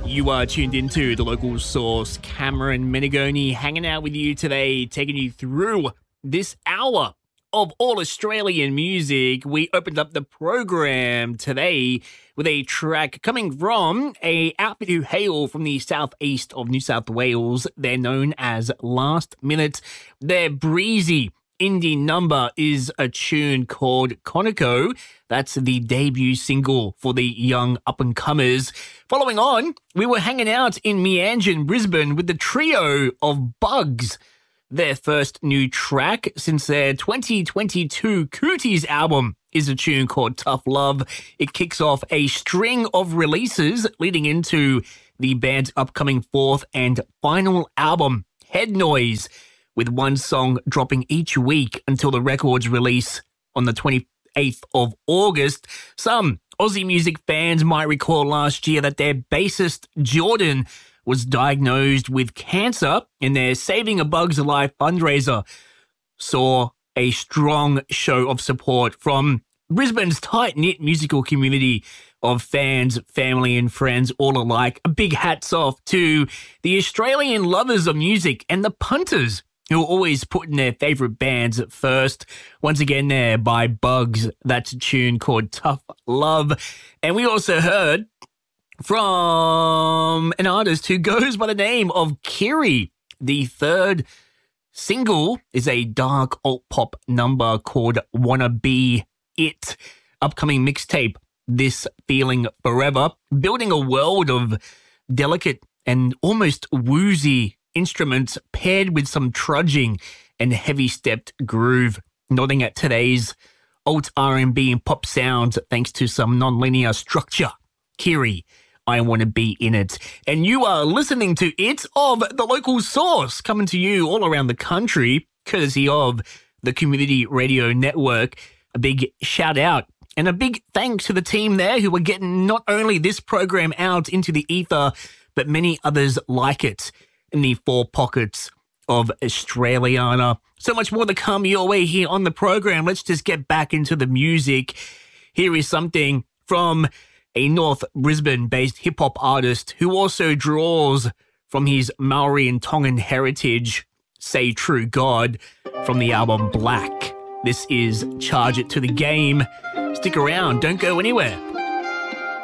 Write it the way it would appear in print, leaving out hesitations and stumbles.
You are tuned into The Local Source. Cameron Menegoni hanging out with you today, taking you through this hour of all Australian music. We opened up the program today with a track coming from a outfit who hail from the southeast of New South Wales. They're known as Last Minute. Their breezy indie number is a tune called Conoco. That's the debut single for the young up-and-comers. Following on, we were hanging out in Meanjin, Brisbane with the trio of Bugs. Their first new track since their 2022 Cooties album is a tune called Tough Love. It kicks off a string of releases leading into the band's upcoming fourth and final album, Head Noise, with one song dropping each week until the record's release on the 28th of August. Some Aussie music fans might recall last year that their bassist Jordan was diagnosed with cancer, and their Saving a Bug's Life fundraiser saw a strong show of support from Brisbane's tight-knit musical community of fans, family and friends all alike. A big hats off to the Australian lovers of music and the punters who are always putting their favourite bands at first. Once again there by Bugs, that's a tune called Tough Love. And we also heard from an artist who goes by the name of Kiri. The third single is a dark alt-pop number called Wanna Be It. Upcoming mixtape, This Feeling Forever, building a world of delicate and almost woozy instruments paired with some trudging and heavy-stepped groove, nodding at today's alt R&B and pop sound thanks to some non-linear structure. Kiri, I Want to Be In It. And you are listening to It of The Local Source, coming to you all around the country, courtesy of the Community Radio Network. A big shout out and a big thanks to the team there who are getting not only this program out into the ether, but many others like it in the four pockets of Australiana. So much more to come your way here on the program. Let's just get back into the music. Here is something from a North Brisbane-based hip-hop artist who also draws from his Maori and Tongan heritage, Say True God, from the album Black. This is Charge It to the Game. Stick around, don't go anywhere.